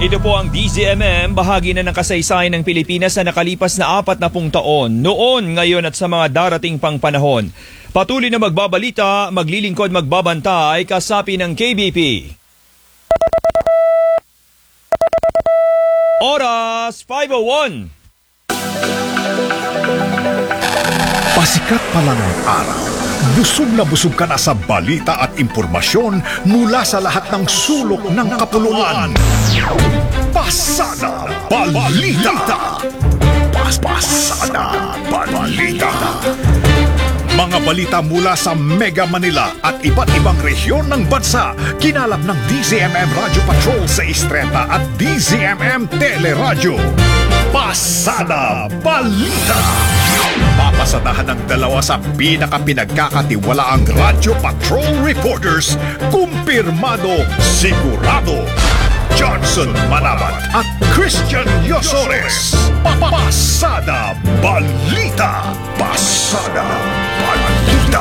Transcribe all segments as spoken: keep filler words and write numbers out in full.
Ito po ang D Z M M, bahagi na ng kasaysayan ng Pilipinas na nakalipas na apat na pung taon, noon, ngayon at sa mga darating pang panahon. Patuloy na magbabalita, maglilingkod, magbabantay, kasapi ng K B P. Oras five oh one. Pasikat pa lang ang araw. Busog na busog ka na sa balita at impormasyon mula sa lahat ng sulok ng kapuluan. Pasada Balita! Pas Pasada Balita! Mga balita mula sa Mega Manila at iba't ibang rehiyon ng bansa. Kinalap ng D Z M M Radio Patrol sa Istreta at D Z M M Teleradyo. Pasada Balita! Papasadahan ng dalawa sa pinaka-pinagkakatiwalaang Radio Patrol Reporters. Kumpirmado, sigurado. Johnson Manabat at Christian Yosores. Pasada Balita! Pasada Balita!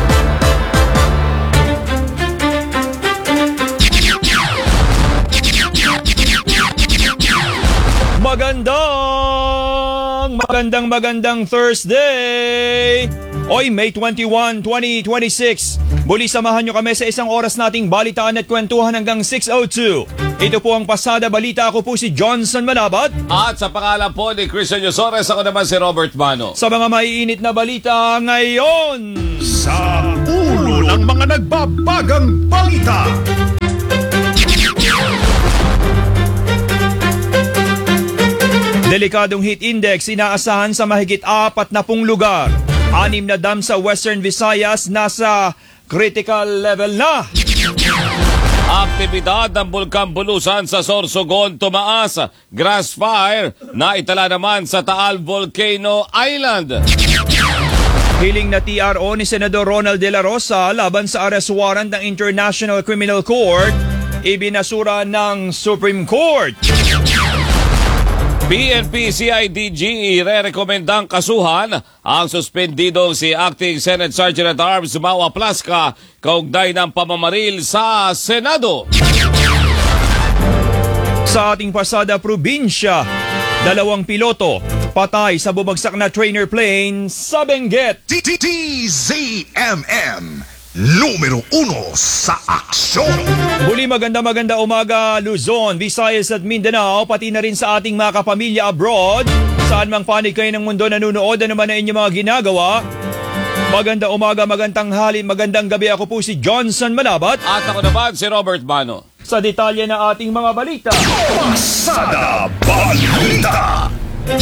Magandang, magandang, magandang Thursday! Oy, May twenty-first, twenty twenty-six. Muli samahan nyo kami sa isang oras nating balitaan at kwentuhan hanggang six oh two. Ito po ang Pasada Balita. Ako po si Johnson Manabat. At sa pangalan po ni Christian Yosores, ako naman si Robert Mano. Sa mga maiinit na balita ngayon. Sa ulo ng mga nagbabagang balita. Delikadong heat index inaasahan sa mahigit apat na pung lugar. Anim na dam sa Western Visayas nasa critical level na. Aktibidad ng Bulkan Bulusan sa Sorsogon tumaas. Grass fire na itala naman sa Taal Volcano Island. Hiling na T R O ni Senador Ronald De La Rosa laban sa arrest warrant ng International Criminal Court, ibinasura ng Supreme Court. B N P C I D G ire-rekomendang kasuhan ang suspendidong si Acting Senate Sergeant at Arms Mawa Plasca kaugnay ng pamamaril sa Senado. Sa ating Pasada Probinsya, dalawang piloto patay sa bumagsak na trainer plane sa Benguet. D Z M M, numero uno sa aksyon. Muli maganda maganda umaga Luzon, Visayas at Mindanao, pati na rin sa ating mga kapamilya abroad. Saan mang panig kayo ng mundo nanonood, ano man na inyong mga ginagawa. Maganda umaga, magandang hali, magandang gabi. Ako po si Johnson Manabat. At ako naman si Robert Mano. Sa detalye na ating mga balita. Pasada Balita!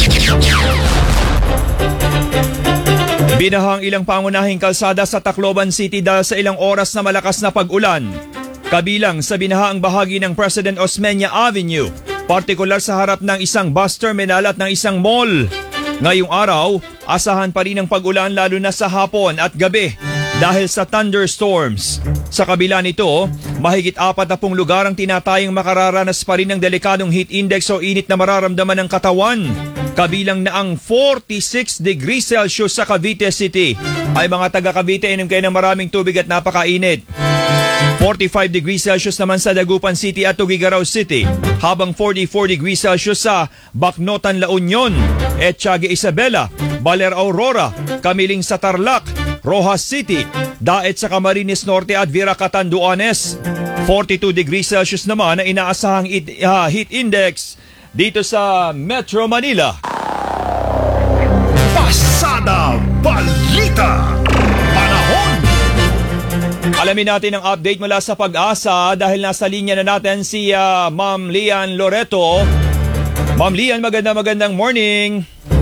Binahang ilang pangunahing kalsada sa Tacloban City dahil sa ilang oras na malakas na pag-ulan. Kabilang sa binahaang bahagi ng President Osmeña Avenue, partikular sa harap ng isang bus terminal at ng isang mall. Ngayong araw, asahan pa rin ang pag-ulan lalo na sa hapon at gabi dahil sa thunderstorms. Sa kabila nito, mahigit apat na pung lugar ang tinatayang makararanas pa rin ng delikadong heat index o init na mararamdaman ng katawan. Kabilang na ang forty-six degrees Celsius sa Cavite City. Ay mga taga Cavite, inom kayo ng maraming tubig at napakainit. forty-five degrees Celsius naman sa Dagupan City at Tugigaraw City, habang forty-four degrees Celsius sa Bacnotan, La Union, Ethiague Isabela, Baler Aurora, Kamiling sa Tarlac, Rojas City, Daet sa Camarines Norte at Vira Catanduanes. forty-two degrees Celsius naman ang inaasahang it, uh, heat index dito sa Metro Manila. Pasada Balita! Panahon! Alamin natin ang update mula sa Pag-asa dahil nasa linya na natin si uh, Ma'am Lian Loreto. Ma'am Lian, maganda magandang morning.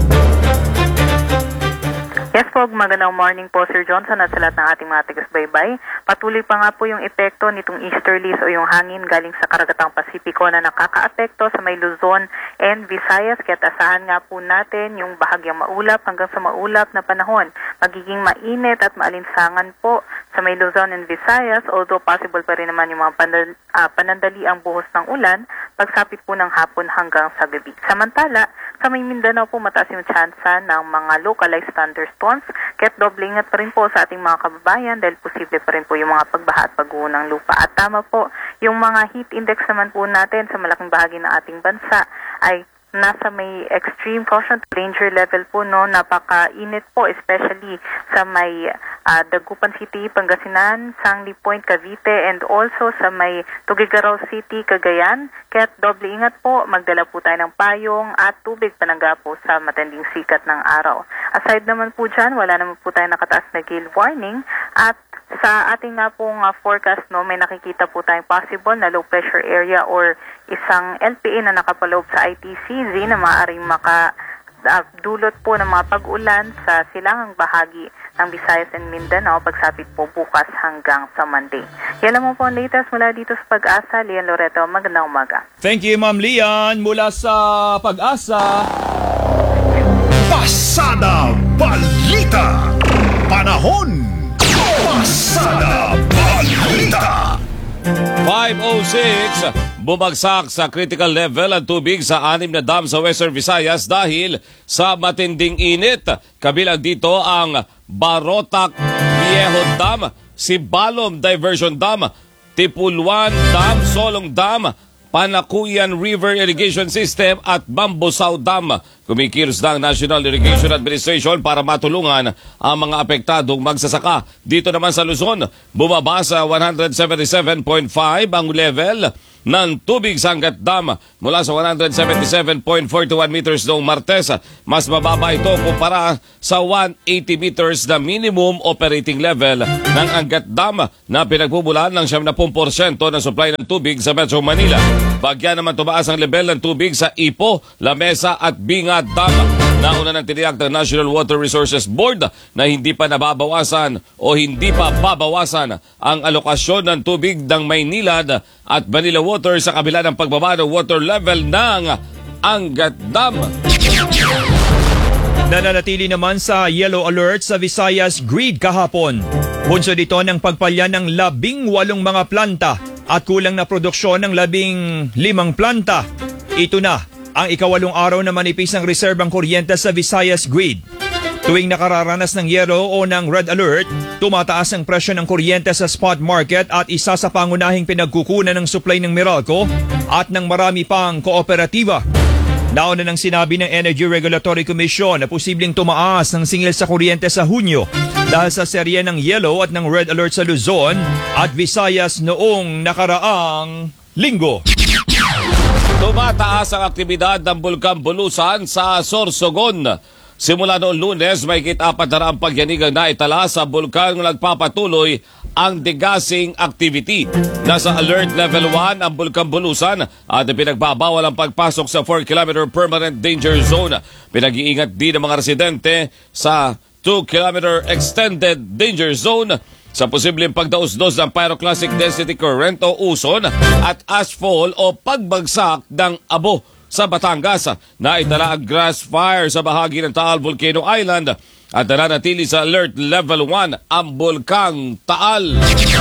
Yes po, magandang morning po Sir Johnson at sa lahat ng ating mga taga-subaybay. Patuloy pa nga po yung epekto nitong easterlies o yung hangin galing sa karagatang Pasipiko na nakakaapekto sa may Luzon and Visayas. Kaya asahan nga po natin yung bahagyang maulap hanggang sa maulap na panahon. Magiging mainit at maalinsangan po sa may Luzon and Visayas, although possible pa rin naman yung mga pandal, uh, panandali ang buhos ng ulan. pagsapit po ng hapon hanggang sa gabi. Samantala, sa may Mindanao po mataas yung tsansa ng mga localized thunderstorms, kaya't doble ingat pa rin po sa ating mga kababayan dahil posible pa rin po yung mga pagbaha at pagguho ng lupa. At tama po, yung mga heat index naman po natin sa malaking bahagi ng ating bansa ay nasa may extreme caution danger level po, no, napaka-init po, especially sa may uh, Dagupan City, Pangasinan, Sangley Point, Cavite, and also sa may Tuguegarao City, Cagayan. Kaya doble ingat po, magdala po tayo ng payong at tubig panangga po sa matinding sikat ng araw. Aside naman po dyan, wala naman po tayo nakataas na gale warning at sa ating nga pong uh, forecast, no, may nakikita po tayong possible na low pressure area or isang L P A na nakapaloob sa I T C Z na maaaring maka uh, dulot po ng mga pag-ulan sa silangang bahagi ng Visayas and Mindanao pagsapit po bukas hanggang sa Monday. Yan naman po ang latest mula dito sa Pag-asa. Lian Loreto, magandang umaga. Thank you, Ma'am Lian. Mula sa Pag-asa. Pasada Balita. Panahon. Pasada Balita. five oh six, bumagsak sa critical level ang tubig sa anim na dam sa Western Visayas dahil sa matinding init. Kabilang dito ang Barotac Viejo Dam, Sibalom Diversion Dam, Tipuluan Dam, Solong Dam, Panakuyan River Irrigation System at Bambusao Dam. Kumikilos na ang National Irrigation Administration para matulungan ang mga apektadong magsasaka. Dito naman sa Luzon, bumaba sa one seventy-seven point five ang level ng tubig sa Angat Dam mula sa one seventy-seven point four one meters noong Martes. Mas mababa ito kumpara sa one eighty meters na minimum operating level ng Angat Dam na pinagbubulan ng seventy percent ng supply ng tubig sa Metro Manila. Bagyan naman tumaas ang level ng tubig sa Ipo, Lamesa at Binga Dam. Nauna ng tiniyak ng National Water Resources Board na hindi pa nababawasan o hindi pa babawasan ang alokasyon ng tubig ng Maynilad at Manila Water sa kabila ng pagbaba ng water level ng Angat Dam. Nananatili naman sa yellow alert sa Visayas Grid kahapon. Bunsod ito ng pagpalya ng labing walong mga planta at kulang na produksyon ng labing limang planta. Ito na ang ikawalong araw na manipis ng reserbang kuryente sa Visayas Grid. Tuwing nakararanas ng yellow o ng red alert, tumataas ang presyo ng kuryente sa spot market at isa sa pangunahing pinagkukunan ng supply ng Meralco at ng marami pang kooperatiba. Nauna nang sinabi ng Energy Regulatory Commission na posibleng tumaas ng singil sa kuryente sa Hunyo dahil sa serye ng yellow at ng red alert sa Luzon at Visayas noong nakaraang linggo. Tumataas ang aktibidad ng Bulkan Bulusan sa Sorsogon. Simula noong Lunes, may kit-apat na raang pagyanigang naitala sa bulkan na nagpapatuloy ang degassing activity. Nasa alert level one ang Bulkan Bulusan at pinagbabawal ang pagpasok sa four kilometer permanent danger zone. Pinag-iingat din ng mga residente sa two kilometer extended danger zone sa posibleng pagdaos-dos ng pyroclastic density current o uson at ashfall o pagbagsak ng abo. Sa Batangas, naitala ang grass fire sa bahagi ng Taal Volcano Island at nananatili sa alert level one ang Bulkang Taal.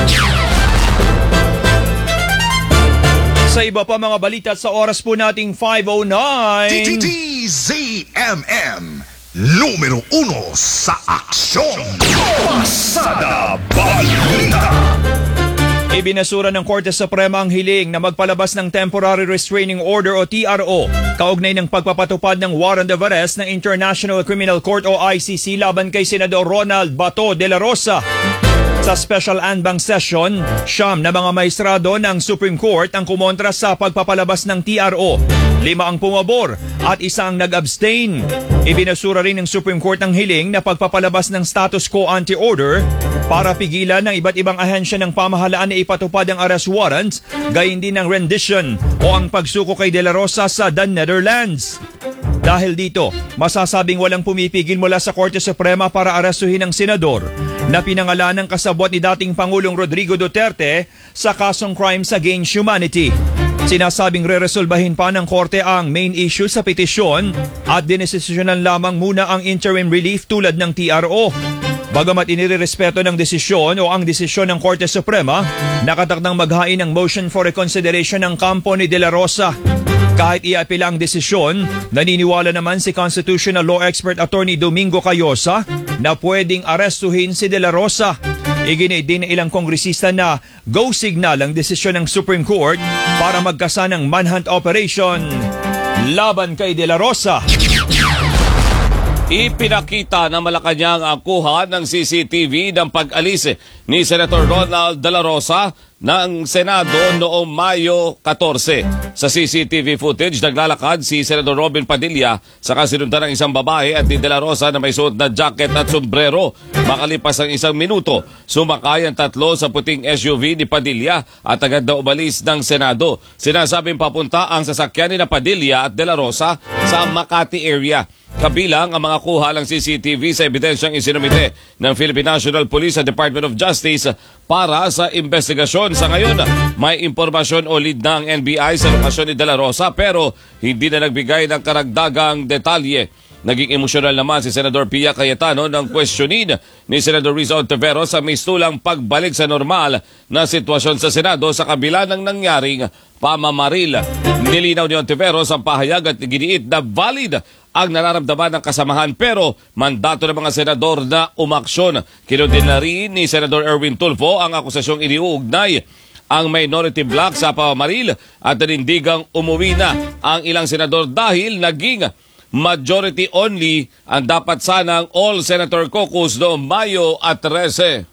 Sa iba pa mga balita sa oras po nating five oh nine. D D Z M M, numero uno sa aksyon. Pasada Balita. Ibinasura ng Korte Suprema ang hiling na magpalabas ng Temporary Restraining Order o T R O kaugnay ng pagpapatupad ng warrant of arrest ng International Criminal Court o I C C laban kay Senador Ronald Bato de la Rosa. Sa special anbang session, siyam na mga maestrado ng Supreme Court ang kumontra sa pagpapalabas ng T R O. Lima ang pumabor at isa ang nag-abstain. Ibinasura rin ng Supreme Court ang hiling na pagpapalabas ng status quo ante order para pigilan ng iba't ibang ahensya ng pamahalaan na ipatupad ang arrest warrants, gayon din ng rendition o ang pagsuko kay De La Rosa sa The Netherlands. Dahil dito, masasabing walang pumipigil mula sa Korte Suprema para arestuhin ang senador na pinangalan ng kasabwat ni dating Pangulong Rodrigo Duterte sa kasong crimes against humanity. Sinasabing re-resolbahin pa ng Korte ang main issue sa petisyon at dinesisyonan lamang muna ang interim relief tulad ng T R O. Bagamat inirerespeto ng desisyon o ang desisyon ng Korte Suprema, nakatakdang maghain ng motion for reconsideration ng kampo ni De La Rosa. Kahit iapila ang desisyon, naniniwala naman si constitutional law expert attorney Domingo Cayosa na pwedeng arestuhin si De La Rosa. Iginit din ng ilang kongresista na go signal ang desisyon ng Supreme Court para magkasa ng manhunt operation laban kay De La Rosa. Ipinakita ng Malacanang ang kuha ng C C T V ng pag-alis ni Senator Ronald De La Rosa ng Senado noong Mayo fourteen. Sa C C T V footage, naglalakad si Senador Robin Padilla sa kasinundan ng isang babae at ni De La Rosa na may suot na jacket at sombrero. Makalipas ang isang minuto, sumakay ang tatlo sa puting S U V ni Padilla at agad na umalis ng Senado. Sinasabing papunta ang sasakyan ni na Padilla at De La Rosa sa Makati area. Kabilang ang mga kuha ng C C T V sa ebidensyang isinumite ng Philippine National Police sa Department of Justice para sa investigasyon. Sa ngayon, may impormasyon o lead na ang N B I sa lokasyon ni De La Rosa pero hindi na nagbigay ng karagdagang detalye. Naging emosyonal naman si Senador Pia Cayetano ng questionin ni Senador Riza Ontiveros sa mistulang pagbalik sa normal na sitwasyon sa Senado sa kabila ng nangyaring pamamaril. Nilinaw ni Ontiveros ang pahayag at giniit na valid ang nararamdaman ng kasamahan pero mandato ng mga senador na umaksyon. Kinundin na rin ni Senador Erwin Tulfo ang akusasyong iniuugnay ang minority bloc sa pamamaril at nanindigang umuwi na ang ilang senador dahil naging majority only ang dapat sanang all-senator caucus noong Mayo thirteen.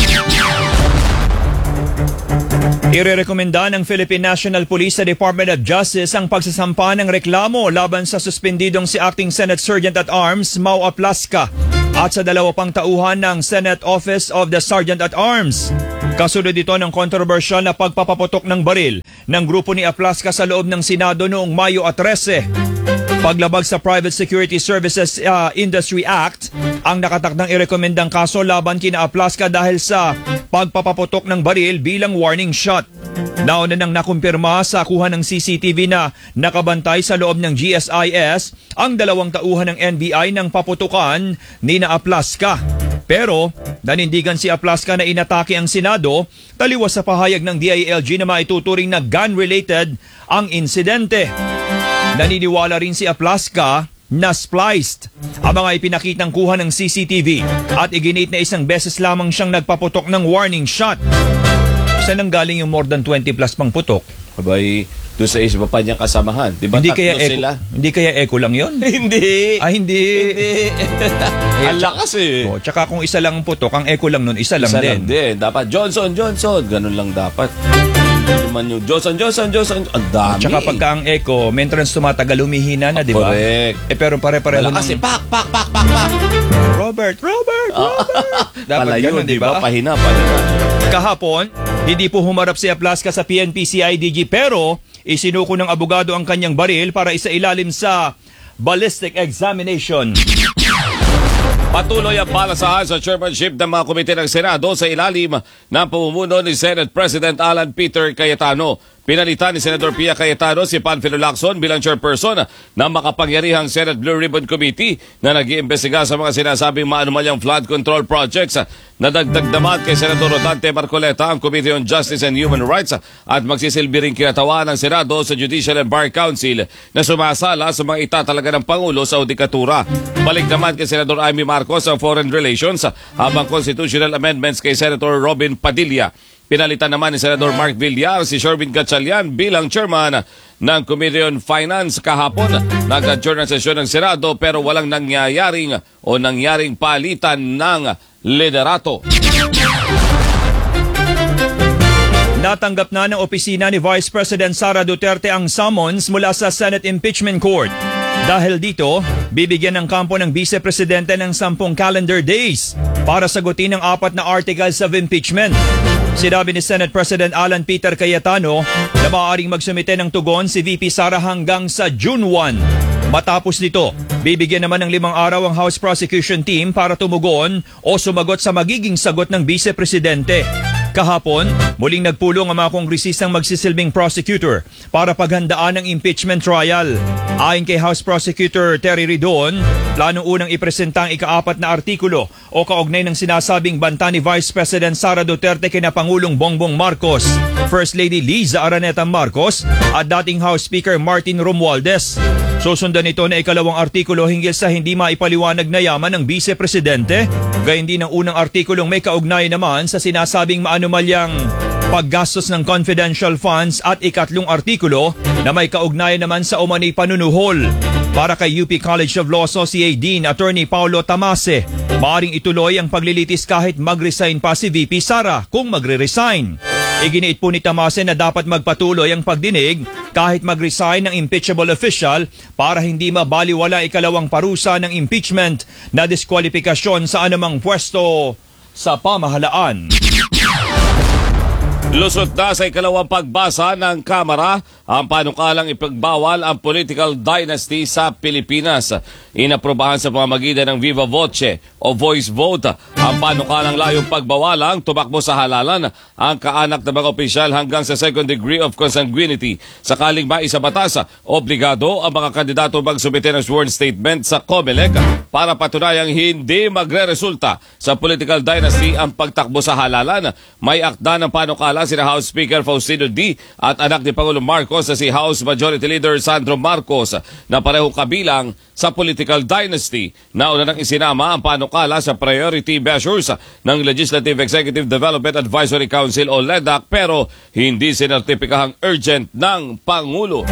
Irerekomenda ng Philippine National Police sa Department of Justice ang pagsasampa ng reklamo laban sa suspendidong si Acting Senate Sergeant at Arms Mau Aplasca at sa dalawa pang tauhan ng Senate Office of the Sergeant at Arms. Kasunod ito ng kontrobersyal na pagpapaputok ng baril ng grupo ni Aplasca sa loob ng Senado noong Mayo thirteen. Paglabag sa Private Security Services uh, Industry Act, ang nakatakdang irekomendang kaso laban kina Aplasca dahil sa pagpapaputok ng baril bilang warning shot. Nauna nang nakumpirma sa kuha ng C C T V na nakabantay sa loob ng G S I S ang dalawang tauhan ng N B I ng paputukan ni na Aplasca. Pero nanindigan si Aplasca na inatake ang Senado, taliwas sa pahayag ng D I L G na maituturing na gun-related ang insidente. Naniniwala rin si Aplasca na spliced ang mga ipinakitang kuha ng C C T V at iginit na isang beses lamang siyang nagpaputok ng warning shot. Saan nang galing yung more than twenty plus pang putok? Abay, doon sa isa pa niyang kasamahan. Di ba Hindi kaya tatlo echo, sila? hindi kaya echo lang yun? Hindi. Ah, hindi. Ang lakas eh. O, tsaka kung isa lang ang putok, ang echo lang nun, isa lang Isa din. lang din. Dapat Johnson, Johnson. Ganun lang dapat. Hindi naman yung Johnson, Johnson, Johnson. Ang dami. Tsaka pagka ang echo, maintenance tumatagal, humihina na, di ba? Correct. Eh pero pare-pareho Malakas eh. ng... Pak, pak, pak, pak, pak. Robert, Robert, Robert. Dapat Palayo, ganun, di ba? Pahina, pahina. Kahapon, hindi po humarap si Aplasca sa P N P C I D G pero isinuko ng abogado ang kanyang baril para isailalim sa ballistic examination. Patuloy ang balasahan sa chairmanship ng mga komite ng Senado sa ilalim ng pamumuno ni Senate President Alan Peter Cayetano. Pinalitan ni Senador Pia Cayetano si Panfilo Lacson bilang chairperson ng makapangyarihang Senate Blue Ribbon Committee na nag-iimbestiga sa mga sinasabing maanumalyang flood control projects. Nadagdag naman kay Senador Rodante Marcoleta ang Committee on Justice and Human Rights at magsisilbi ring kinatawa ng Senado sa Judicial and Bar Council na sumasala sa mga itatalaga ng Pangulo sa Udikatura. Balik naman kay Senador Amy Marcos ang Foreign Relations habang constitutional amendments kay Senator Robin Padilla. Pinalitan naman ni Senador Mark Villar si Sherwin Gatchalian bilang chairman ng Committee on Finance kahapon. Nag-adjourn ang sesyon ng Senado pero walang nangyayaring o nangyaring palitan ng liderato. Natanggap na ng opisina ni Vice President Sara Duterte ang summons mula sa Senate Impeachment Court. Dahil dito, bibigyan ng kampo ng Vice Presidente ng sampung calendar days para sagutin ang apat na articles of impeachment. Sinabi ni Senate President Alan Peter Cayetano na maaaring magsumite ng tugon si V P Sara hanggang sa June first. Matapos nito, bibigyan naman ng limang araw ang House Prosecution Team para tumugon o sumagot sa magiging sagot ng Vice Presidente. Kahapon, muling nagpulong ang mga kongresistang magsisilbing prosecutor para paghandaan ng impeachment trial. Ayon kay House Prosecutor Terry Ridon, planong unang ipresenta ang ikaapat na artikulo o kaugnay ng sinasabing banta ni Vice President Sara Duterte kina Pangulong Bongbong Marcos, First Lady Liza Araneta Marcos at dating House Speaker Martin Romualdez. Susundan ito na ikalawang artikulo hinggil sa hindi maipaliwanag na yaman ng Vice Presidente, gayon din ang unang artikulong may kaugnay naman sa sinasabing maanumalyang paggastos ng confidential funds at ikatlong artikulo na may kaugnay naman sa umano'y panunuhol. Para kay U P College of Law Associate Dean Attorney Paulo Tamase, maaring ituloy ang paglilitis kahit mag-resign pa si V P Sara kung magre-resign. Iginiit po ni Tamase na dapat magpatuloy ang pagdinig kahit mag-resign ng impeachable official para hindi mabaliwala ikalawang parusa ng impeachment na diskwalifikasyon sa anumang pwesto sa pamahalaan. Lusot na sa ikalawang pagbasa ng Kamara ang panukalang ipagbawal ang political dynasty sa Pilipinas. Inaprobahan sa pamamagitan ng Viva Voce o voice vote ang panukalang layong pagbawalang tumakbo sa halalan ang kaanak ng mga opisyal hanggang sa second degree of consanguinity. Sakaling maisa batas, obligado ang mga kandidato magsumite ng sworn statement sa COMELEC para patunayang hindi magre-resulta sa political dynasty ang pagtakbo sa halalan. May akda ng panukala sina House Speaker Faustino D. at anak ni Pangulong Marcos na si House Majority Leader Sandro Marcos na pareho kabilang sa political dynasty. Nauna nang isinama ang panukala sa priority measures ng Legislative Executive Development Advisory Council o L E D A C pero hindi sinertipikahang urgent ng Pangulo.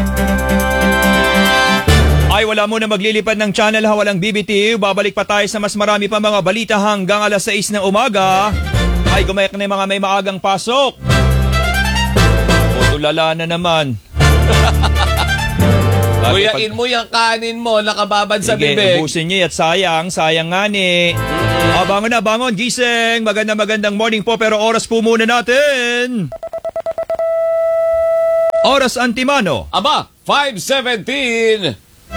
Ay wala muna maglilipad ng channel ha, walang B B T. Babalik pa tayo sa mas marami pa mga balita hanggang alas sais ng umaga. Ay gumayak na yung mga may maagang pasok. Putulala na naman. Kuyain mo yung kanin mo, nakababad sa Sige, bibig. ubusin niyo at sayang, sayang nga ni. Ah, bangon na, bangon, gising. Magandang magandang morning po pero oras po muna natin. Oras Antimano. Aba, five seventeen.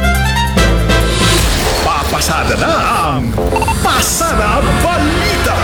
Papasada na ang Pasada Balita.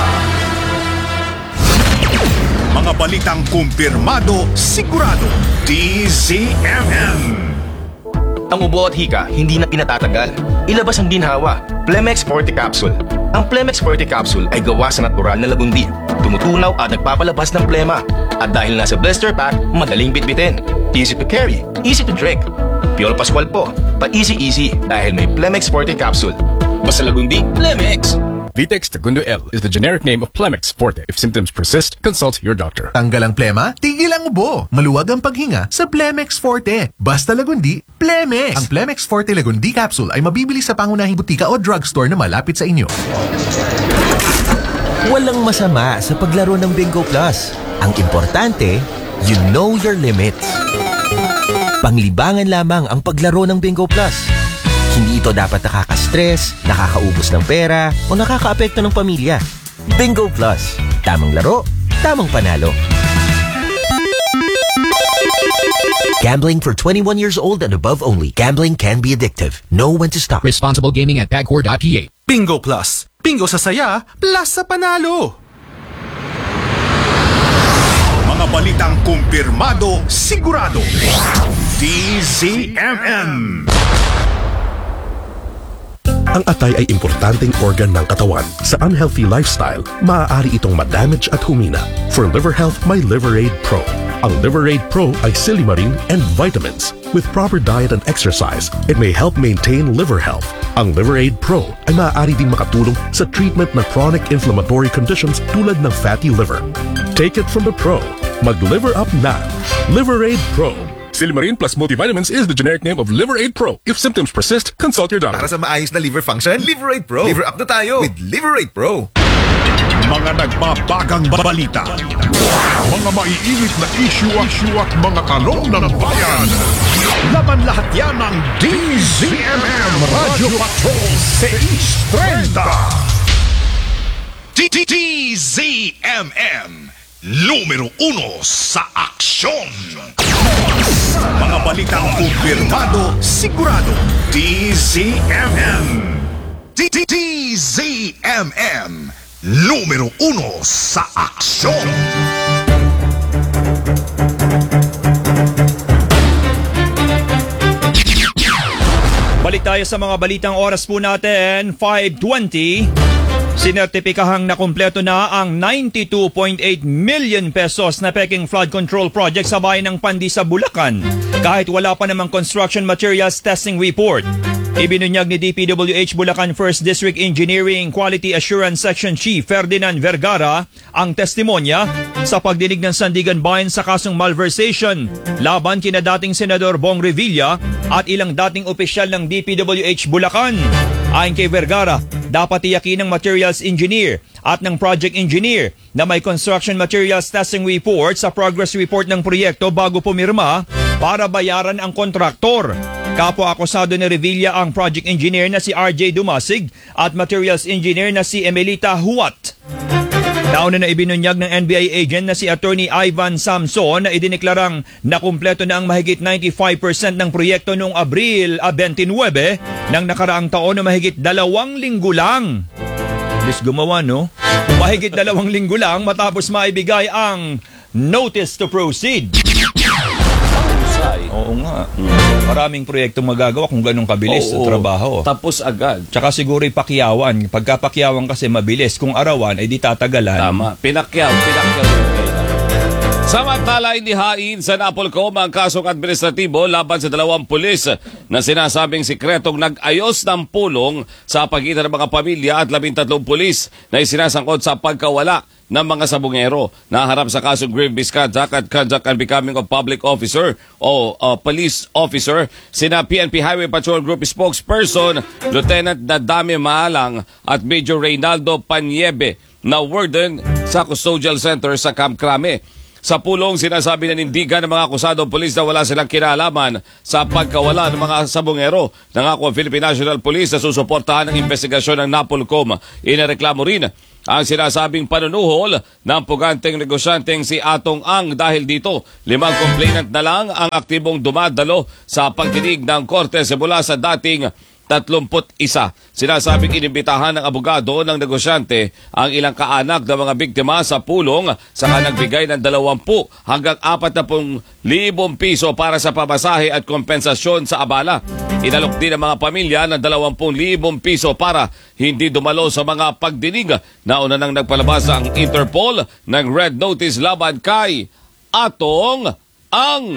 Mga balitang kumpirmado, sigurado, D Z M M. Ang ubo at hika, hindi na pinatatagal. Ilabas ang ginhawa, Plemex Forte Capsule. Ang Plemex Forte Capsule ay gawa sa natural na lagundi. Tumutunaw at nagpapalabas ng plema. At dahil nasa blister pack, madaling bitbitin. Easy to carry, easy to drink. Piolo Pascual po, pa-easy-easy dahil may Plemex Forte Capsule. Basta lagundi, Plemex! Vitex Segundo L is the generic name of Plemex Forte. If symptoms persist, consult your doctor. Tanggal ang plema, tigil ang ubo. Maluwag ang paghinga sa Plemex Forte. Basta lagundi, Plemex! Ang Plemex Forte Lagundi Capsule ay mabibili sa pangunahing butika o drugstore na malapit sa inyo. Walang masama sa paglaro ng Bingo Plus. Ang importante, you know your limits. Panglibangan lamang ang paglaro ng Bingo Plus. Hindi ito dapat nakaka-stress, nakakaubos ng pera, o nakakaapekto ng pamilya. Bingo Plus. Tamang laro, tamang panalo. Gambling for twenty-one years old and above only. Gambling can be addictive. Know when to stop. Responsible gaming at bagcore dot p h. Bingo Plus. Bingo sa saya, plus sa panalo. Mga balitang kumpirmado, sigurado, D Z M M. Ang atay ay importanteng organ ng katawan. Sa unhealthy lifestyle, maaari itong madamage at humina. For liver health, may Liveraid Pro. Ang Liveraid Pro ay silimarin and vitamins. With proper diet and exercise, it may help maintain liver health. Ang Liveraid Pro ay maaari din makatulong sa treatment ng chronic inflammatory conditions tulad ng fatty liver. Take it from the pro. Mag-liver up na. Liveraid Pro. Silimarin plus multivitamins is the generic name of Liveraid Pro. If symptoms persist, consult your doctor. Para sa maayos na liver function, Liveraid Pro. Liver up na tayo with Liveraid Pro. Mga nagbabagang balita. Mga maiinit na issue at issue at mga tanong ng bayan. Laman lahat yan ng D Z M M Radio Patrol six thirty. D Z M M Numero uno sa aksyon. Mga balitang kumpirmado, sigurado, D Z M M. D Z M M Numero uno sa aksyon. Balik tayo sa mga balitang oras po natin, five twenty. Sinertipikahang nakumpleto na ang ninety-two point eight million pesos na peking flood control project sa bayan ng Pandi sa Bulacan kahit wala pa namang construction materials testing report. Ibinunyag ni D P W H Bulacan First District Engineering Quality Assurance Section Chief Ferdinand Vergara ang testimonya sa pagdinig ng Sandigan Bayan sa kasong malversation laban kina dating Senador Bong Revilla at ilang dating opisyal ng D P W H Bulacan. Ayon kay Vergara, dapat tiyakin ng materials engineer at ng project engineer na may construction materials testing report sa progress report ng proyekto bago pumirma para bayaran ang kontraktor. Kapwa akusado ni Revilla ang project engineer na si R J Dumasig at materials engineer na si Emelita Huat. Nauna na ibinunyag ng N B I agent na si Attorney Ivan Samson na idineklarang nakumpleto na ang mahigit ninety-five percent ng proyekto noong Abril twenty-nine ng nakaraang taon na mahigit dalawang linggo lang. Bilis gumawa, no? Mahigit dalawang linggo lang matapos maibigay ang notice to proceed. Oo nga. Maraming proyektong magagawa kung ganun kabilis Oo, sa trabaho. Tapos agad. Tsaka siguro ipakyawan. Pagkapakyawan kasi mabilis. Kung arawan, ay di tatagalan. Tama. Pinakyaw. Pinakyaw. Samantala, inihain sa Napolcom ang kasong administratibo laban sa dalawang pulis na sinasabing sikretong nag-ayos ng pulong sa pagitan ng mga pamilya at labintatlong pulis na isinasangkot sa pagkawala ng mga sabungero na harap sa kasong grave misconduct at conduct and becoming of public officer o uh, police officer. Sina P N P Highway Patrol Group spokesperson Lieutenant Nadame Maalang at Major Reynaldo Paniebe na warden sa custodial center sa Camp Crame. Sa pulong, sinasabi na nindigan ng mga akusadong polis na wala silang kinalaman sa pagkawala ng mga sabungero. Nangako ang Philippine National Police na susuportahan ang investigasyon ng Napolcom. Inareklamo rin ang sinasabing panunuhol ng puganteng negosyanteng si Atong Ang. Dahil dito, limang complainant na lang ang aktibong dumadalo sa pagdinig ng korte simula sa dating tatlumput isa. Sinasabing inimbitahan ng abogado ng negosyante ang ilang kaanak ng mga biktima sa pulong saka nagbigay ng dalawampu hanggang apat na pung libong piso para sa pamasahe at kompensasyon sa abala. Inalok din ng mga pamilya ng dalawampung libong piso para hindi dumalo sa mga pagdinig. Nauna nang nagpalabas ang Interpol ng red notice laban kay Atong Ang.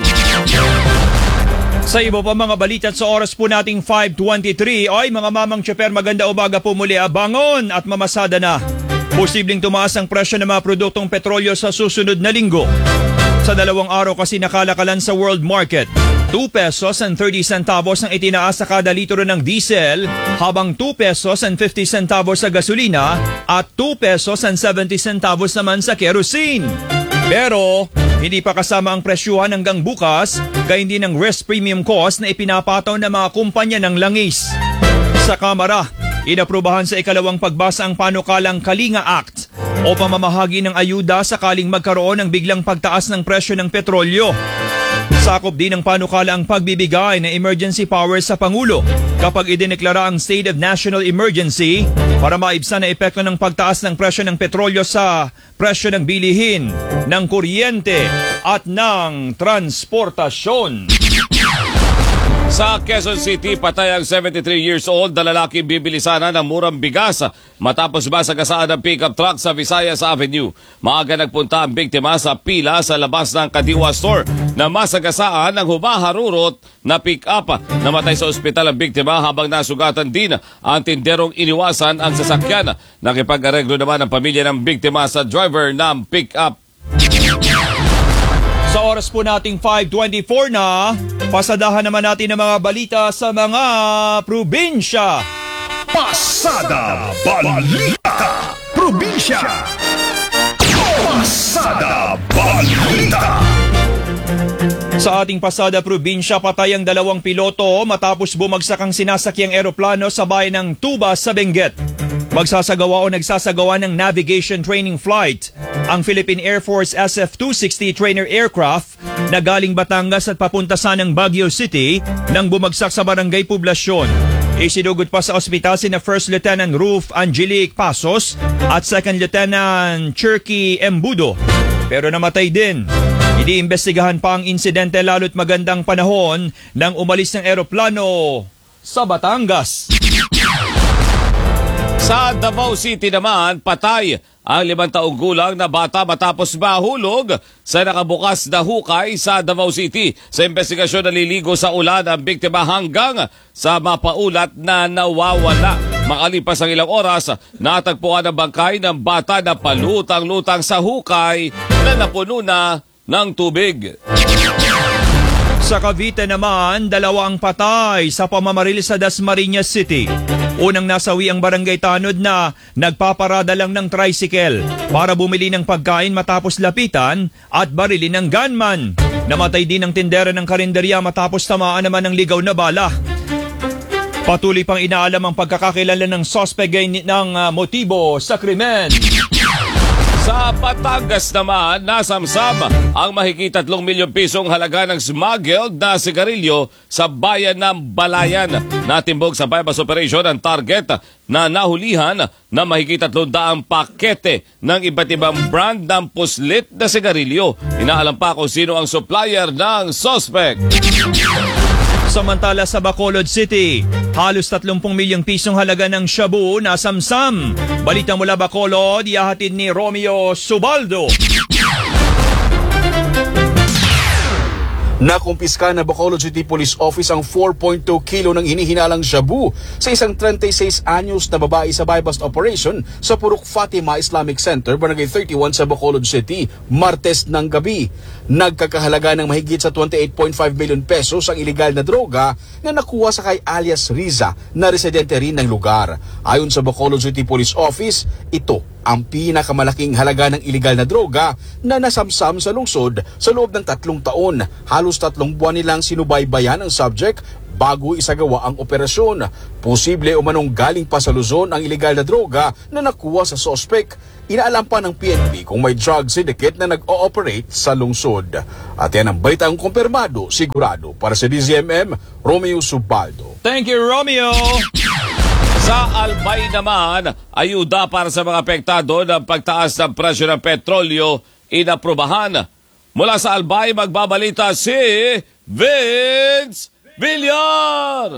Sa iba pa mga balita sa oras po nating five twenty-three, ay mga mamang tsuper, maganda umaga po muli. Abangon at mamasada na. Posibleng tumaas ang presyo ng mga produktong petrolyo sa susunod na linggo. Sa dalawang araw kasi nakalakalan sa world market. two pesos and thirty centavos ang itinaas sa kada litro ng diesel, habang two pesos and fifty centavos sa gasolina at two pesos and seventy centavos naman sa kerosene. Pero hindi pa kasama ang presyuhan hanggang bukas, gayon din ang risk premium cost na ipinapataw ng mga kumpanya ng langis. Sa Kamara, inaprubahan sa ikalawang pagbasa ang panukalang Kalinga Act o pamamahagi ng ayuda sakaling magkaroon ng biglang pagtaas ng presyo ng petrolyo. Sakop din ng panukala ang pagbibigay ng emergency powers sa Pangulo kapag idineklara ang state of national emergency para maibsan na epekto ng pagtaas ng presyo ng petrolyo sa presyo ng bilihin, ng kuryente at ng transportasyon. Sa Quezon City, patay ang seventy-three years old na lalaki bibili sana ng murang bigas matapos masagasaan ng pickup truck sa Visayas Avenue. Maaga nagpunta ang biktima sa pila sa labas ng Kadiwa Store na masagasaan ng humaharurot na pick-up. Namatay sa ospital ang biktima habang nasugatan din ang tinderong iniwasan ang sasakyan. Nakipag-areglo naman ang pamilya ng biktima sa driver ng pick-up. Sa oras po nating five twenty-four na, pasadahan naman natin ang mga balita sa mga probinsya. Pasada Balita Probinsya. Pasada Balita. Sa ating pasada probinsya, patay ang dalawang piloto matapos bumagsak ang sinasakyang eroplano sa bayan ng Tuba sa Benguet. Magsasagawa o nagsasagawa ng navigation training flight ang Philippine Air Force S F two sixty trainer aircraft na galing Batangas at papunta sanang Baguio City nang bumagsak sa barangay Poblasyon. Isinugod pa sa ospital sina First Lieutenant Ruf Angelique Pasos at Second Lieutenant Cherky Embudo, pero namatay din. Iniimbestigahan pa ang insidente lalo't magandang panahon nang umalis ng eroplano sa Batangas. Sa Davao City naman, patay ang limang taong gulang na bata matapos mahulog sa nakabukas na hukay sa Davao City. Sa investigasyon, naliligo sa ulan ang biktima hanggang sa mapaulat na nawawala. Makalipas ang ilang oras, natagpuan ang bangkay ng bata na palutang-lutang sa hukay na napuno na ng tubig. Sa Cavite naman, dalawang patay sa pamamaril sa Dasmariñas City. Unang nasawi ang barangay Tanod na nagpaparada lang ng tricycle para bumili ng pagkain matapos lapitan at barilin ng gunman. Namatay din ang tindera ng karinderya matapos tamaan naman ng ligaw na bala. Patuloy pang inaalam ang pagkakakilala ng suspect ng uh, motibo sa krimen. Sa Batangas naman, nasamsam ang mahigit tatlong milyong pisong halaga ng smuggled na sigarilyo sa bayan ng Balayan. Natimbog sa bypass operation ang target na nahulihan na mahigit tatlong daang pakete ng iba't ibang brand ng puslit na sigarilyo. Inaalam pa kung sino ang supplier ng suspect. Samantala sa Bacolod City, halos tatlumpung milyong pisong halaga ng shabu na samsam. Balita mula Bacolod, ihahatid ni Romeo Subaldo. Nakumpiska na Bacolod City Police Office ang four point two kilo ng hinihinalang shabu sa isang thirty-six anyos na babae sa bypass operation sa Purok Fatima Islamic Center, Barangay thirty-one sa Bacolod City, Martes ng gabi. Nagkakahalaga ng mahigit sa twenty-eight point five million pesos ang ilegal na droga na nakuha sa kay alias Riza na residente rin ng lugar. Ayon sa Bacolod City Police Office, ito ang pinakamalaking halaga ng ilegal na droga na nasamsam sa lungsod sa loob ng tatlong taon. Halos tatlong buwan nilang sinubaybayan ang subject bago isagawa ang operasyon. Posible umanong galing pa sa Luzon ang ilegal na droga na nakuha sa suspect. Inaalam pa ng P N P kung may drug syndicate na nag-ooperate sa lungsod. At yan ang balitang kumpirmado, sigurado. Para sa D Z M M, Romeo Subaldo. Thank you, Romeo! Sa Albay naman, ayuda para sa mga apektado ng pagtaas ng presyo ng petrolyo inaprubahan. Mula sa Albay, magbabalita si Vince Villar!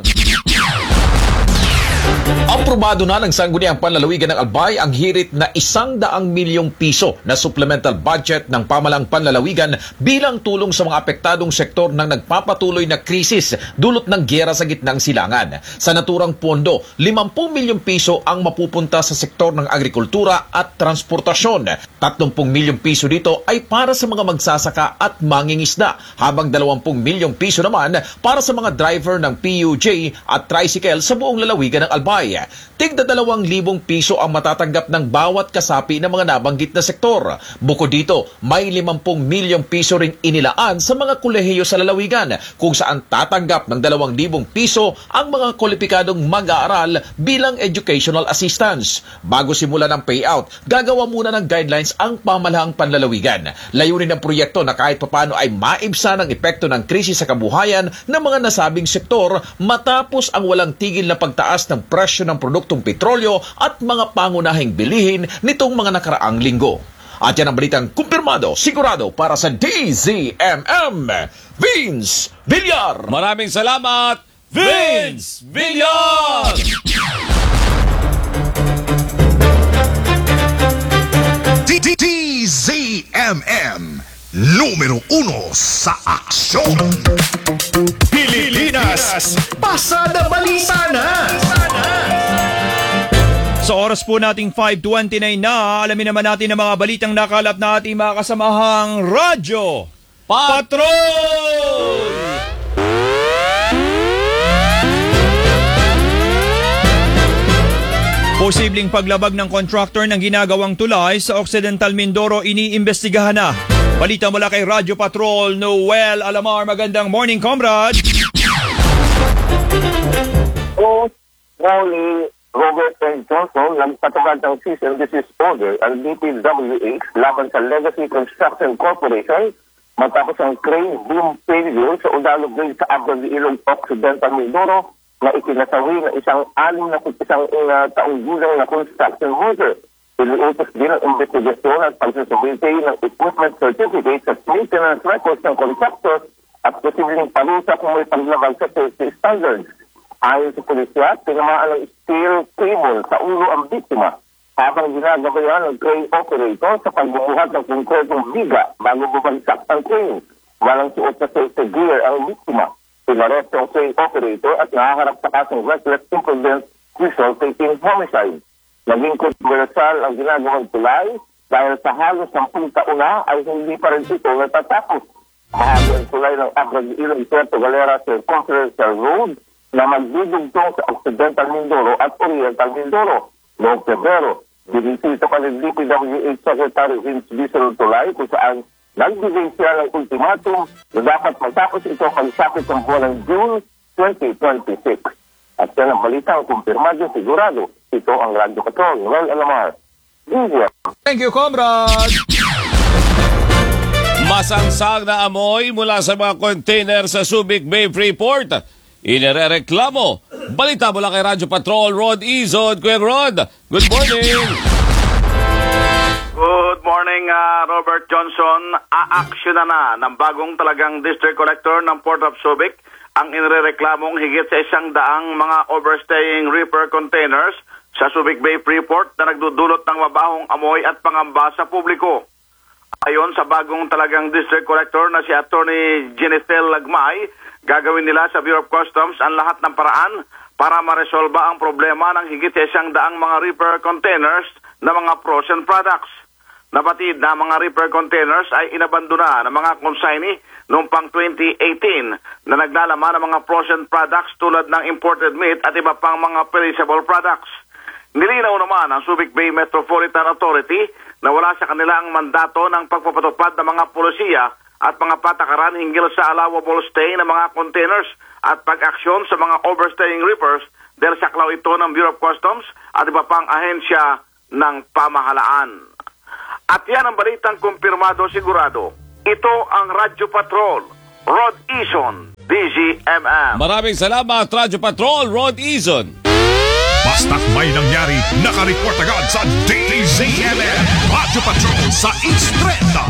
Aprobado na ng Sangguniang Panlalawigan ng Albay ang hirit na isang daang milyong piso na supplemental budget ng Pamahalang Panlalawigan bilang tulong sa mga apektadong sektor ng nagpapatuloy na krisis dulot ng giyera sa gitnang silangan. Sa naturang pondo, limampu milyong piso ang mapupunta sa sektor ng agrikultura at transportasyon. tatlumpung milyong piso dito ay para sa mga magsasaka at mangingisda, habang dalawampung milyong piso naman para sa mga driver ng P U J at tricycle sa buong lalawigan ng Albay. Tigda dalawang libong piso ang matatanggap ng bawat kasapi ng mga nabanggit na sektor. Bukod dito, may limampung milyong piso ring inilaan sa mga kolehiyo sa lalawigan, kung saan tatanggap ng dalawang libong piso ang mga kwalipikadong mag-aaral bilang educational assistance. Bago simula ng payout, gagawa muna ng guidelines ang Pamahalaang Panlalawigan. Layunin ng proyekto na kahit papano ay maibsan ang epekto ng krisis sa kabuhayan ng mga nasabing sektor matapos ang walang tigil na pagtaas ng presyo ng produktong petrolyo at mga pangunahing bilihin nitong mga nakaraang linggo. At yan ang balitang kumpirmado, sigurado para sa D Z M M, Vince Villar. Maraming salamat, Vince Villar! D Z M M, numero uno sa aksyon. Pilipinas, pasada balita na! Sa oras po nating five twenty-nine na, alamin naman natin ang mga balitang nakalap na ating mga kasamahang Radyo Patrol! Posibleng paglabag ng contractor ng ginagawang tulay sa Occidental Mindoro iniimbestigahan na. Balita mula kay Radyo Patrol, Noel Alamar. Magandang morning, comrade! Good morning, Robert and Johnson. Nagpatugad ng cease and desist order ang D P W H laban sa Legacy Construction Corporation matapos ang crane boom failure sa Udalo Grade sa Abdon Ilog Occidental Mindoro na ikinasawi ng isang anim na isang uh, taong gulang na construction worker. Iniutos din ang investigasyon at pagsusubintay ng equipment certificates at maintenance records ng contractors at posibleng parusa kung may paglabag sa safety standards. Ayon sa pulisya, tinamaan ng steel cable sa ulo ang biktima habang ginagabayan ng crane operator sa pagbubuhat ng konkretong biga bago bumagsak ang crane. Walang suot na safety gear ang biktima. Inaresto ang crane operator at nahaharap sa kasong reckless imprudence resulting in homicide. Naging kontrobersal ang ginagawang tulay dahil sa halos sampung taon na ay hindi pa rin ito natatapos. Mahagi ang tulay ng Abrag Ilong Puerto Galera Circumferential Road na magdudugtong sa Occidental Mindoro at Oriental Mindoro. Noong Pebrero, binisito ka ng D P W H Secretary Vince Bissell Tulay kung saan nagbigay siya ng ultimatum na dapat matapos ito pagsapit ng buwan ng June twenty twenty-six. At yan ang balitang kumpirmado sigurado. Ito ang Radyo Patrol, Noel Alamar. India. Thank you, comrade! Masangsang na amoy mula sa mga container sa Subic Bay Freeport. Inirereklamo. Balita mula kay Radyo Patrol, Rod Izod. Kuya Rod, good morning! Good morning, uh, Robert Johnson. A-action na na ng bagong talagang District Collector ng Port of Subic ang inireklamong higit sa isang daang mga overstaying reefer containers sa Subic Bay Freeport na nagdudulot ng mabahong amoy at pangamba sa publiko. Ayon sa bagong talagang District Collector na si Attorney Genestel Lagmay, gagawin nila sa Bureau of Customs ang lahat ng paraan para maresolba ang problema ng higit sa isang daang mga reefer containers na mga frozen products. Nabatid na mga reefer containers ay inabandona ng mga consignee noong pang twenty eighteen na naglalaman ng mga frozen products tulad ng imported meat at iba pang mga perishable products. Nilinaw naman ang Subic Bay Metropolitan Authority na wala sa kanila ang mandato ng pagpapatupad ng mga polisiya at mga patakaran hinggil sa allowable stay ng mga containers at pag-aksyon sa mga overstaying reefers dahil saklaw ito ng Bureau of Customs at iba pang ahensya ng pamahalaan. At yan ang balitang kumpirmado sigurado. Ito ang Radyo Patrol, Rod Izon, D Z M M. Maraming salamat, Radyo Patrol, Rod Izon. Basta't may nangyari, nakareport agad sa D Z M M. Radyo Patrol sa East Trenda.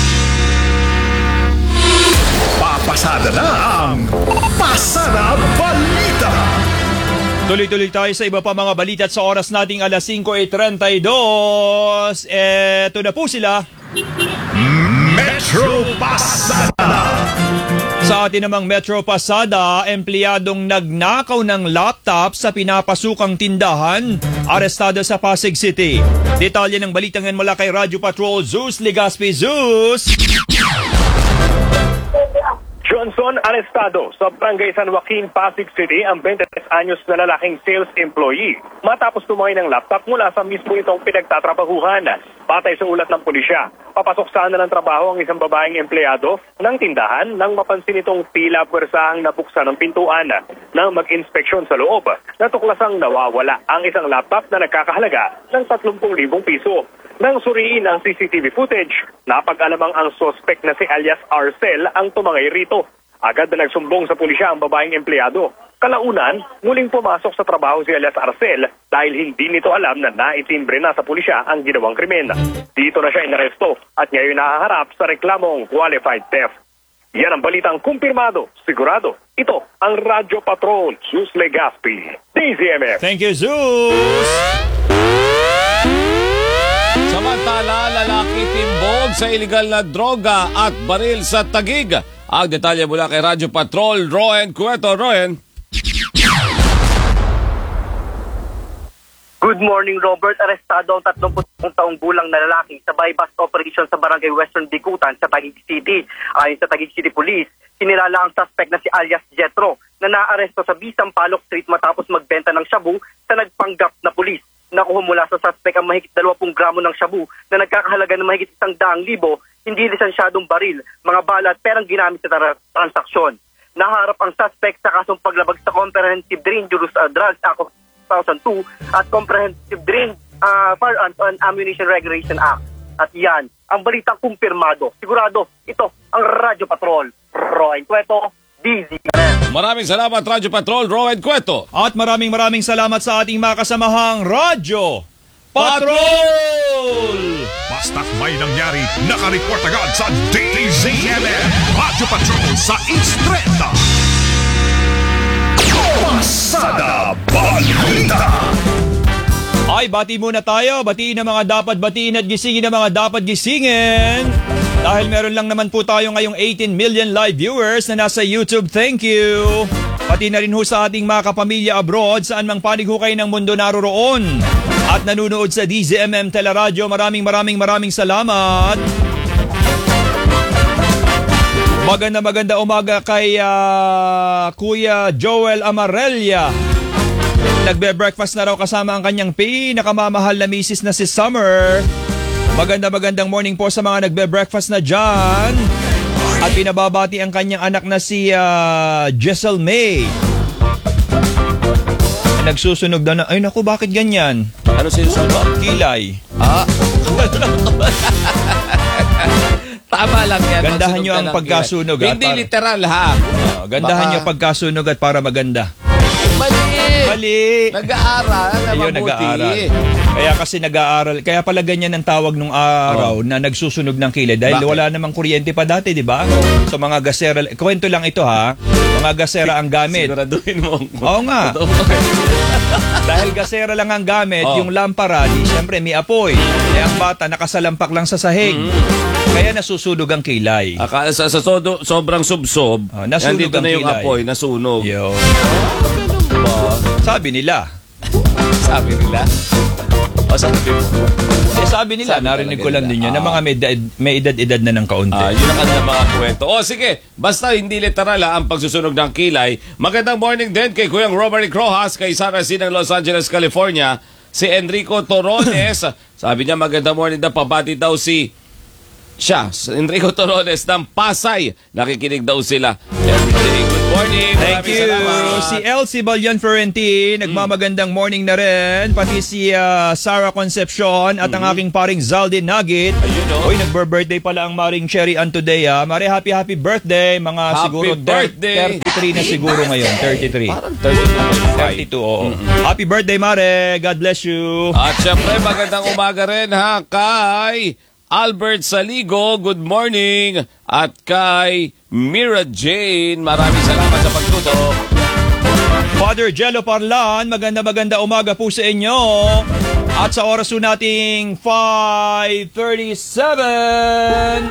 Papasada na ang Pasada Balita. Tuloy-tuloy tayo sa iba pa mga balita at sa oras nating alas singko e trentadós. Eto na po sila. Metro Pasada. Sa atin namang Metro Pasada, empleyadong nagnakaw ng laptop sa pinapasukang tindahan, arestado sa Pasig City. Detalye ng balitang yan mula kay Radyo Patrol, Zeus Legaspi. Zeus! Johnson, arestado sa Barangay San Joaquin, Pasig City ang twenty-tres anyos na lalaking sales employee matapos tumakay ng laptop mula sa mismo itong pinagtatrabahuhan. Batay sa ulat ng pulisya, papasok sana ng trabaho ang isang babaeng empleyado ng tindahan nang mapansin itong tila puwersahang nabuksan ng pintuan. Nang mag-inspeksyon sa loob, natuklasang nawawala ang isang laptop na nagkakahalaga ng tatlumpu libong piso. Nang suriin ang C C T V footage, napag-alamang ang suspect na si alias Arcel ang tumangay rito. Agad na nagsumbong sa pulisya ang babaeng empleyado. Kalaunan, muling pumasok sa trabaho si alias Arcel dahil hindi nito alam na naitimbre na sa pulisya ang ginawang krimen. Dito na siya inaresto at ngayon nahaharap sa reklamong qualified theft. Yan ang balitang kumpirmado, sigurado. Ito ang Radyo Patrol, Zeus Legaspi, D Z M F. Thank you, Zeus! Samantala, lalaki timbog sa iligal na droga at baril sa Taguig. Ang detalye mula kay Radyo Patrol, Roen Cueto. Roen. Good morning, Robert. Arestado ang tatlumputong taong gulang na lalaki sa buy-bust operation sa Barangay Western Bikutan sa Taguig City. Ayon sa Taguig City Police, kinilala ang suspect na si alias Jetro na naaresto sa Bisampaloc Street matapos magbenta ng shabu sa nagpanggap na pulis. Nakuha mula sa suspect ang mahigit dalawang gramo ng shabu na nagkakahalaga ng mahigit isang daang libo, hindi lisensyadong baril, mga bala at perang ginamit sa tra- transaksyon. Naharap ang suspect sa kasong paglabag sa Comprehensive Dangerous uh, Drugs Act of two thousand two at Comprehensive Dangerous uh, Firearms and Ammunition Regulation Act. At yan, ang balitang kumpirmado. Sigurado, ito ang Radyo Patrol. Roy Cueto, D Z. Maraming salamat, Radyo Patrol, Roen Cueto. At maraming maraming salamat sa ating mga kasamahang radyo. Patrol! Basta't may nangyari, nakareport agad sa D Z M M Radyo Patrol sa East Trenta. Pasada Balita! Ay, bati muna tayo. Batiin ang mga dapat batiin at gisingin ang mga dapat gisingin. Dahil meron lang naman po tayo ngayong eighteen million live viewers na nasa YouTube. Thank you. Pati na rin ho sa ating mga kapamilya abroad saan mang panig ho kayo ng mundo naroroon. At nanunood sa D Z M M Teleradyo. Maraming maraming maraming salamat. Maganda maganda umaga kay uh, Kuya Joel Amarella. Nagbe-breakfast na raw kasama ang kanyang pinakamamahal na misis na si Summer. Maganda magandang morning po sa mga nagbe-breakfast na dyan. At pinababati ang kanyang anak na si uh, Jessel May. Nagsusunog daw na, ay naku, bakit ganyan? Ano sinusunog? Kilay. Ah. Tama lang yan. Gandahan nyo ang pagkasunog. Hindi para... literal ha. Uh, gandahan Baka... nyo ang pagkasunog at para maganda. Mali! Mali! Nag-aaral na Ayun, mabuti. Nag-aaral. Kaya kasi nag-aaral. Kaya pala ganyan ang tawag nung araw oh. na nagsusunog ng kilay. Dahil Bakit? Wala namang kuryente pa dati, di ba? So mga gasera, kwento lang ito ha. Mga gasera ang gamit. Siguraduhin mo. Oo nga. Dahil gasera lang ang gamit, oh. yung lampara, di siyempre may apoy. Kaya ang bata nakasalampak lang sa sahig. Mm-hmm. Kaya nasusunog ang kilay. Aka, sa, sa sodo, sobrang subsob, oh, nasunog nandito ang na yung kilay. Apoy, nasunog. Yo. Sabi nila. Sabi nila? O sabi mo? Eh, sabi nila, sabi narinig ko lang din yun, ah. na mga may, edad, may edad-edad na ng kaunti. Ah, yun ang kanilang mga kwento. O sige, basta hindi literal ha, ang pagsusunog ng kilay. Magandang morning din kay Kuyang Robert Rojas, kay Sarah C. ng Los Angeles, California. Si Enrico Torones, sabi niya magandang morning daw, pabati daw si siya, Enrico Torones ng Pasay. Nakikinig daw sila. Everyday, good morning. Thank you. Salamat. Si Elsie Balyan Ferrenti, nagmamagandang morning na rin. Pati si uh, Sarah Concepcion at ang aking paring Zaldi Nagit. Ayun o. Uy, nag-birthday pala ang maring Cherry Ann today. Ah. Mare, happy happy birthday. Mga happy siguro birthday. thirty-three na siguro ngayon. thirty-three. Parang thirty-two. thirty-two, oo. Mm-hmm. Happy birthday, Mare. God bless you. At syempre, magandang umaga rin ha kay Albert Saligo, good morning. At kay Mira Jane, maraming salamat sa pagtutok. Father Jello Parlan, maganda maganda umaga po sa inyo. At sa oras po nating five thirty-seven.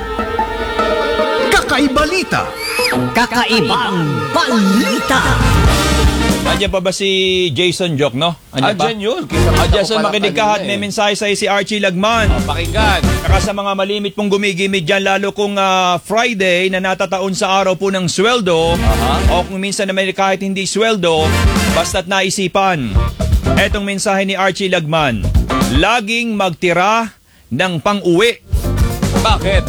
Kakaibalita. Kakaibang balita. Andiyan pa ba si Jason Jock, no? Andiyan pa? Andiyan yun. Ah, Jason, makinig ka at may mensahe sa'yo si Archie Lagman. Oh, pakinggan. Saka sa mga malimit pong gumigimid dyan, lalo kung uh, Friday na natataon sa araw po ng sweldo, uh-huh. o kung minsan na may kahit hindi sweldo, basta't naisipan. Etong mensahe ni Archie Lagman, laging magtira ng pang-uwi. Bakit?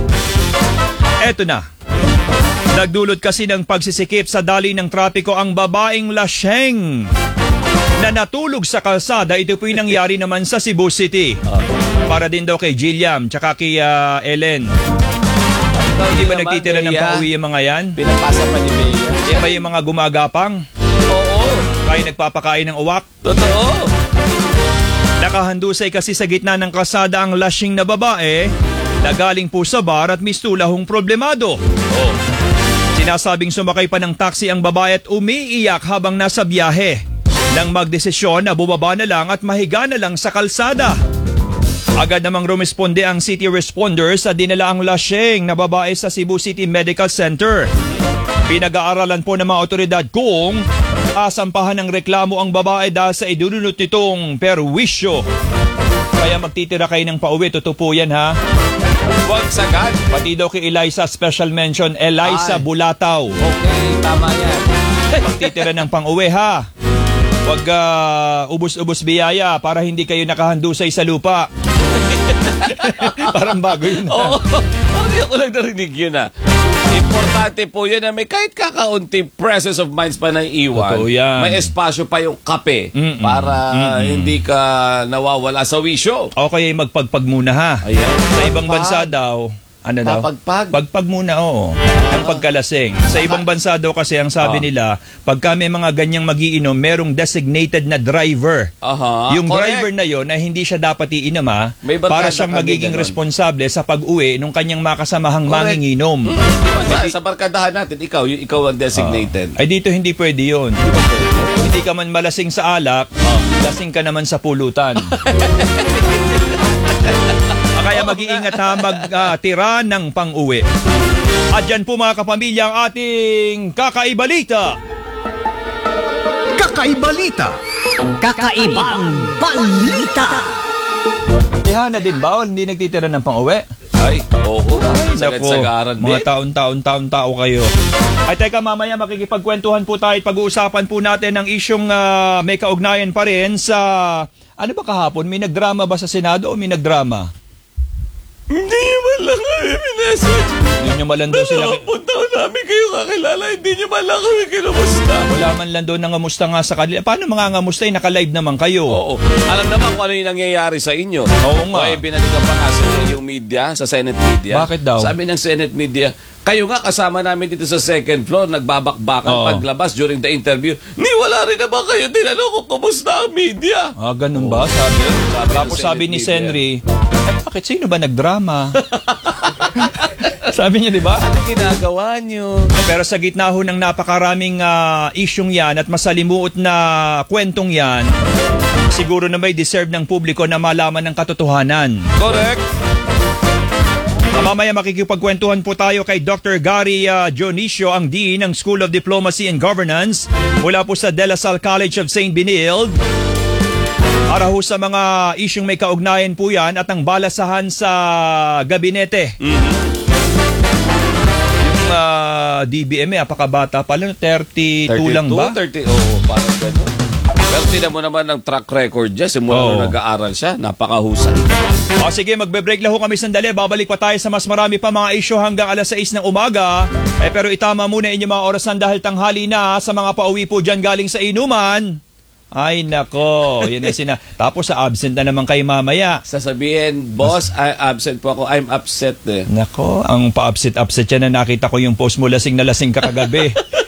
Eto na. Nagdulot kasi ng pagsisikip sa daloy ng trapiko ang babaeng laseng na natulog sa kalsada. Ito po'y nangyari naman sa Cebu City. Para din daw kay Gilliam tsaka kay uh, Ellen. Hindi ba nagtitira ng pauwi yung mga yan? Pinapasa pa ni Bea. Yan ba yung mga gumagapang? Oo. Kaya nagpapakain ng uwak? Totoo. Nakahandusay kasi sa gitna ng kalsada ang lasing na babae na galing po sa bar at mistulahong problemado. Oh. Sinasabing sumakay pa ng taxi ang babae at umiiyak habang nasa biyahe. Nang magdesisyon na bumaba na lang at mahiga na lang sa kalsada. Agad namang rumesponde ang city responders at dinala ang lasing na babae sa Cebu City Medical Center. Pinag-aaralan po ng mga otoridad kung asampahan ng reklamo ang babae dahil sa idulunot nitong perwisyo. Kaya magtitira kayo ng pauwi, totoo po yan ha. Huwag sagad. Pati daw kay Eliza, special mention, Eliza Ay. Bulataw. Okay, tama yan. Magtitira ng pang-uwi ha. Huwag uh, ubus-ubus biyaya para hindi kayo nakahandusay sa lupa. Parang bago yun ha. Oo, hindi ako lang narinig yun ha. Importante po yun na may kahit kakaunti presence of minds pa na iwan. Totoo yan. May espasyo pa yung kape Mm-mm. para Mm-mm. hindi ka nawawala sa wisyo. O kaya magpagpag muna ha. Ayan. Sa ibang bansa daw, Ano daw? Papagpag? Pagpag muna, oo. Ang pagkalasing. Sa ibang bansa daw kasi ang sabi Ah. nila, pagka may mga ganyang magiinom, merong designated na driver. Aha, Yung correct. driver na yon na hindi siya dapat iinom ha, May barkada para siyang kami magiging ganon. responsable sa pag-uwi nung kanyang makasamahang Correct. manginginom. Sa, sa barkadahan natin, ikaw, yung ikaw ang designated. Ay dito hindi pwede yun. Hindi ka man malasing sa alak, lasing ka naman sa pulutan. Kaya mag-iingat ha, mag-tira ng pang-uwi. At dyan po mga kapamilya ang ating Kakaibalita. Kakaibalita. Kakaibang balita. Tihana din ba? O hindi nagtitira ng pang-uwi? Ay, oo. Sagad-sagaran din. Mga taon-taon, taon-tao kayo. Ay teka, mamaya makikipagkwentuhan po tayo at pag-uusapan po natin ang isyong ah, may kaugnayan pa rin sa... Ano ba kahapon? May nagdrama ba sa Senado o may nagdrama? Hindi nyo man lang kami minessage. Hindi nyo man lang daw sila... Dalawang taon namin kayo kakilala, hindi nyo man lang kami kinumusta. Wala man lang daw nangamusta nga sa kanila. Paano mga ngamusta? Eh, naka-live naman kayo. Oo. Alam naman kung ano yung nangyayari sa inyo. Oo nga. O eh, binalikan pa nga sa yung media, sa Senate media. Bakit daw? Sabi ng Senate media, kayo nga kasama namin dito sa second floor, nagbabakbakan Oo. paglabas during the interview. Ni wala rin naman kayo tinanong kung kumusta ang media. Ah, ganun ba? Sabi, Sabi tapos ng sabi Senate ni media. Senry, eh, bakit sino ba nagdrama? Sabi niya, di ba? Ano ginagawa nyo? Pero sa gitna ho ng napakaraming ah, isyong yan at masalimuot na kwentong yan, siguro na may deserve ng publiko na malaman ng katotohanan. Correct. Ah, Mamaya makikipagkwentuhan po tayo kay Doctor Gary ah, Dionisio, ang Dean ng School of Diplomacy and Governance mula po sa De La Salle College of Saint Benilde. Para ho sa mga isyong may kaugnayan po yan at ang balasahan sa gabinete. Yung ah, D B M, eh, apakabata pala, thirty-two lang ba? thirty, oo, parang gano'n. Pero tinan mo naman ang track record niya. Simula Oo. nung nag-aaral siya, napakahusay. O sige, magbe-break lang ho kami sandali. Babalik pa tayo sa mas marami pa mga isyo hanggang alas sais ng umaga. Eh, pero itama muna inyong mga orasan dahil tanghali na sa mga pauwi po dyan galing sa inuman. Ay nako, yun ay sina. Tapos sa absent na naman kayo mamaya. Sasabihin, boss, I absent po ako. I'm upset eh. Nako, ang pa-upset-upset yan na nakita ko yung post mo lasing na lasing ka kagabi.